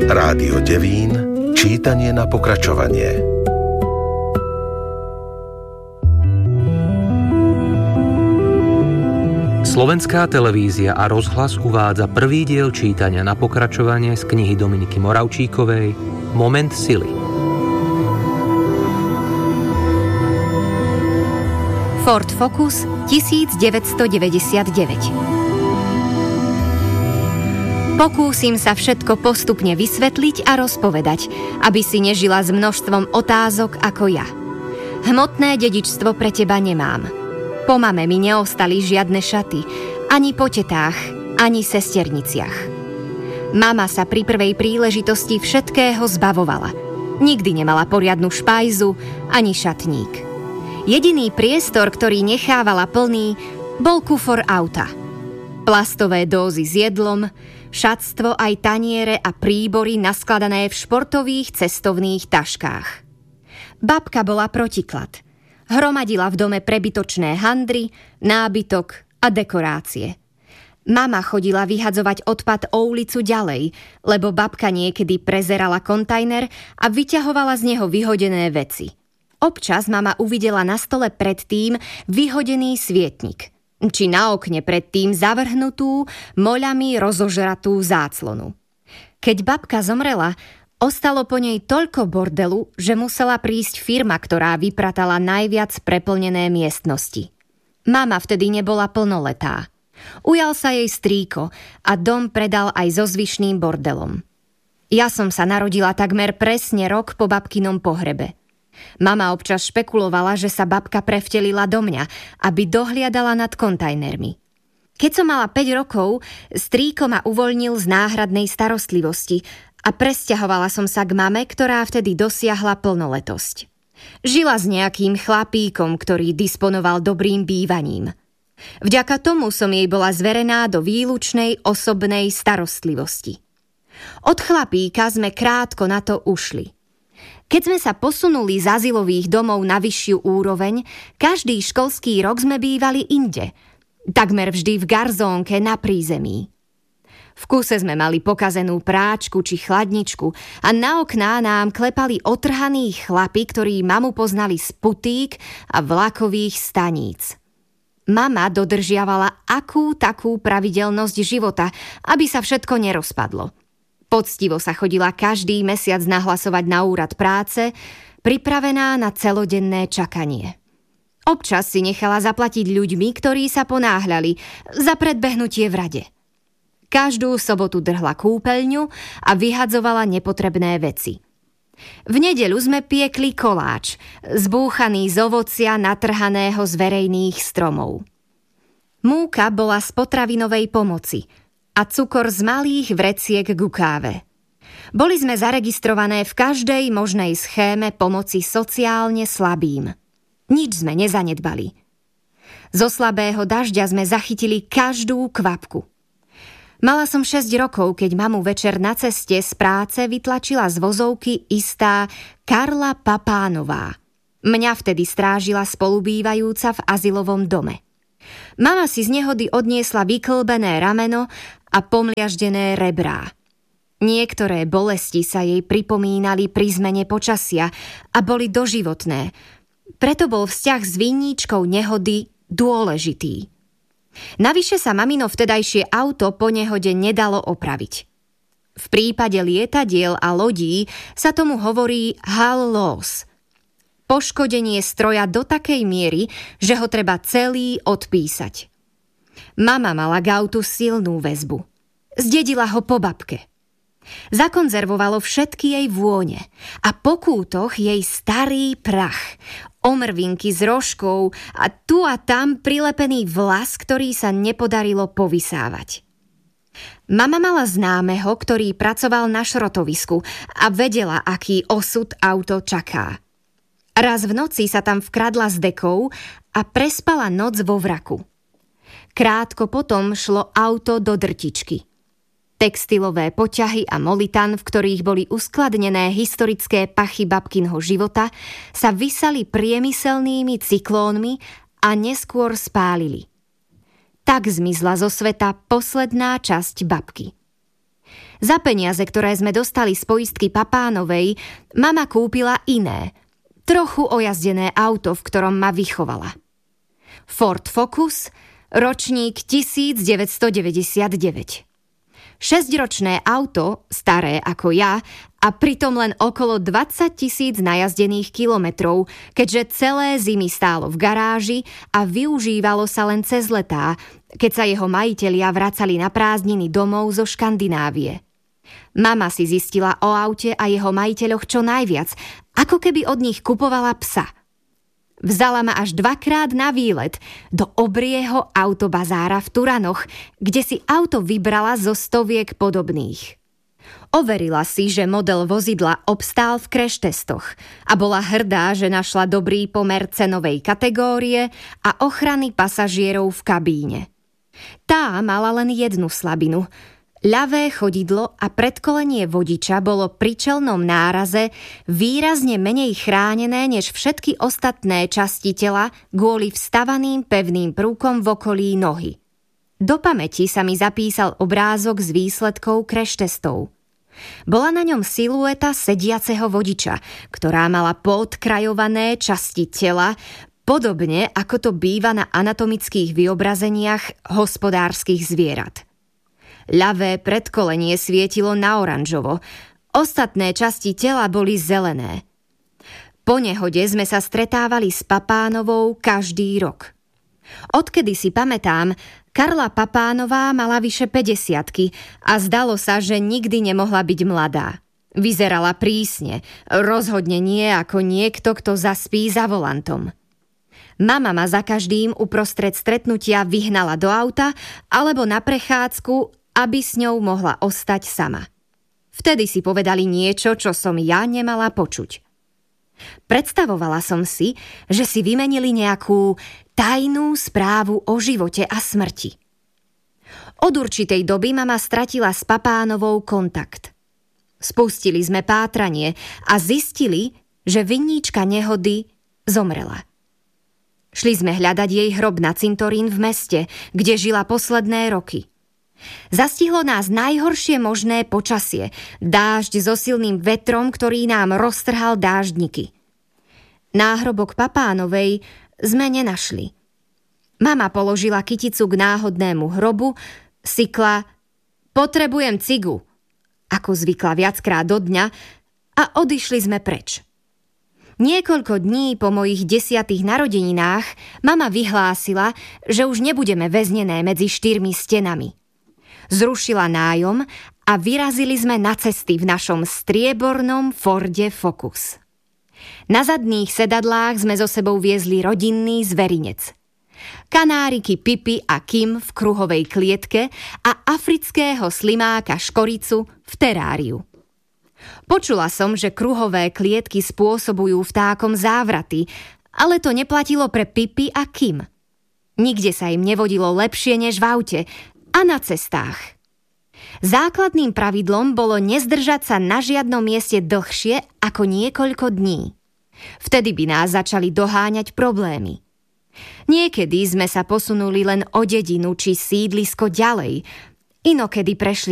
Rádio Devín, čítanie na pokračovanie. Slovenská televízia a rozhlas uvádza prvý diel čítania na pokračovanie z knihy Dominiky Moravčíkovej Moment sily. Ford Focus 1999. Pokúsim sa všetko postupne vysvetliť a rozpovedať, aby si nežila s množstvom otázok ako ja. Hmotné dedičstvo pre teba nemám. Po mame mi neostali žiadne šaty, ani po tetách, ani sesterniciach. Mama sa pri prvej príležitosti všetkého zbavovala. Nikdy nemala poriadnu špajzu, ani šatník. Jediný priestor, ktorý nechávala plný, bol kufor auta. Plastové dózy s jedlom, šatstvo aj taniere a príbory naskladané v športových cestovných taškách. Babka bola protiklad. Hromadila v dome prebytočné handry, nábytok a dekorácie. Mama chodila vyhadzovať odpad o ulicu ďalej, lebo babka niekedy prezerala kontajner a vyťahovala z neho vyhodené veci. Občas mama uvidela na stole predtým vyhodený svietnik, či na okne predtým zavrhnutú, moľami rozožratú záclonu. Keď babka zomrela, ostalo po nej toľko bordelu, že musela prísť firma, ktorá vypratala najviac preplnené miestnosti. Mama vtedy nebola plnoletá. Ujal sa jej strýko a dom predal aj so zvyšným bordelom. Ja som sa narodila takmer presne rok po babkinom pohrebe. Mama občas špekulovala, že sa babka prevtelila do mňa, aby dohliadala nad kontajnermi. Keď som mala 5 rokov, strýko ma uvoľnil z náhradnej starostlivosti a presťahovala som sa k mame, ktorá vtedy dosiahla plnoletosť. Žila s nejakým chlapíkom, ktorý disponoval dobrým bývaním. Vďaka tomu som jej bola zverená do výlučnej osobnej starostlivosti. Od chlapíka sme krátko na to ušli. Keď sme sa posunuli z azylových domov na vyššiu úroveň, každý školský rok sme bývali inde, takmer vždy v garzónke na prízemí. V kúse sme mali pokazenú práčku či chladničku a na okná nám klepali otrhaní chlapi, ktorí mamu poznali z putík a vlakových staníc. Mama dodržiavala akú takú pravidelnosť života, aby sa všetko nerozpadlo. Poctivo sa chodila každý mesiac nahlasovať na úrad práce, pripravená na celodenné čakanie. Občas si nechala zaplatiť ľuďmi, ktorí sa ponáhľali za predbehnutie v rade. Každú sobotu drhla kúpeľňu a vyhadzovala nepotrebné veci. V nedeľu sme piekli koláč, zbúchaný z ovocia natrhaného z verejných stromov. Múka bola z potravinovej pomoci a cukor z malých vreciek ku káve. Boli sme zaregistrované v každej možnej schéme pomoci sociálne slabým. Nič sme nezanedbali. Zo slabého dažďa sme zachytili každú kvapku. Mala som 6 rokov, keď mamu večer na ceste z práce vytlačila z vozovky istá Karla Papánová. Mňa vtedy strážila spolubývajúca v azylovom dome. Mama si z nehody odniesla vyklbené rameno a pomliaždené rebrá. Niektoré bolesti sa jej pripomínali pri zmene počasia a boli doživotné. Preto bol vzťah s vinníčkou nehody dôležitý. Navyše sa mamino vtedajšie auto po nehode nedalo opraviť. V prípade lietadiel a lodí sa tomu hovorí hull loss. Poškodenie stroja do takej miery, že ho treba celý odpísať. Mama mala k autu silnú väzbu. Zdedila ho po babke. Zakonzervovalo všetky jej vône a po kútoch jej starý prach, omrvinky s rožkou a tu a tam prilepený vlas, ktorý sa nepodarilo povysávať. Mama mala známeho, ktorý pracoval na šrotovisku a vedela, aký osud auto čaká. Raz v noci sa tam vkradla s dekou a prespala noc vo vraku. Krátko potom šlo auto do drtičky. Textilové poťahy a molitan, v ktorých boli uskladnené historické pachy babkinho života, sa visali priemyselnými cyklónmi a neskôr spálili. Tak zmizla zo sveta posledná časť babky. Za peniaze, ktoré sme dostali z poistky Papánovej, mama kúpila iné, trochu ojazdené auto, v ktorom ma vychovala. Ford Focus, ročník 1999. 6-ročné auto, staré ako ja, a pritom len okolo 20 000 najazdených kilometrov, keďže celé zimy stálo v garáži a využívalo sa len cez letá, keď sa jeho majitelia vracali na prázdniny domov zo Škandinávie. Mama si zistila o aute a jeho majiteľoch čo najviac, ako keby od nich kupovala psa. Vzala ma až 2-krát na výlet do obrieho autobazára v Turanoch, kde si auto vybrala zo stoviek podobných. Overila si, že model vozidla obstál v crash testoch a bola hrdá, že našla dobrý pomer cenovej kategórie a ochrany pasažierov v kabíne. Tá mala len jednu slabinu. Ľavé chodidlo a predkolenie vodiča bolo pri čelnom náraze výrazne menej chránené než všetky ostatné časti tela kvôli vstavaným pevným prúkom v okolí nohy. Do pamäti sa mi zapísal obrázok s výsledkou crash testov. Bola na ňom silueta sediaceho vodiča, ktorá mala podkrajované časti tela, podobne ako to býva na anatomických vyobrazeniach hospodárskych zvierat. Ľavé predkolenie svietilo na oranžovo, ostatné časti tela boli zelené. Po nehode sme sa stretávali s Papánovou každý rok. Odkedy si pamätám, Karla Papánová mala vyše 50-ky a zdalo sa, že nikdy nemohla byť mladá. Vyzerala prísne, rozhodne nie ako niekto, kto zaspí za volantom. Mama ma za každým uprostred stretnutia vyhnala do auta alebo na prechádzku, aby s ňou mohla ostať sama. Vtedy si povedali niečo, čo som ja nemala počuť. Predstavovala som si, že si vymenili nejakú tajnú správu o živote a smrti. Od určitej doby mama stratila s Papánovou kontakt. Spustili sme pátranie a zistili, že vinníčka nehody zomrela. Šli sme hľadať jej hrob na cintorín v meste, kde žila posledné roky. Zastihlo nás najhoršie možné počasie, dážď so silným vetrom, ktorý nám roztrhal dáždniky. Náhrobok Papánovej sme nenašli. Mama položila kyticu k náhodnému hrobu, sykla "Potrebujem cigu", ako zvykla viackrát do dňa, a odišli sme preč. Niekoľko dní po mojich 10. narodeninách mama vyhlásila, že už nebudeme väznené medzi 4 stenami. Zrušila nájom a vyrazili sme na cesty v našom striebornom Forde Focus. Na zadných sedadlách sme so sebou viezli rodinný zverinec. Kanáriky Pipi a Kim v kruhovej klietke a afrického slimáka Škoricu v teráriu. Počula som, že kruhové klietky spôsobujú vtákom závraty, ale to neplatilo pre Pipi a Kim. Nikde sa im nevodilo lepšie než v aute a na cestách. Základným pravidlom bolo nezdržať sa na žiadnom mieste dlhšie ako niekoľko dní. Vtedy by nás začali doháňať problémy. Niekedy sme sa posunuli len o dedinu či sídlisko ďalej, inokedy prešli